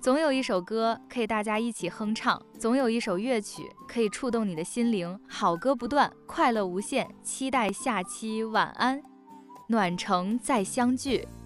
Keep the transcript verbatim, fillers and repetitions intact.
总有一首歌可以大家一起哼唱，总有一首乐曲可以触动你的心灵。好歌不断，快乐无限，期待下期晚安。暖城再相聚。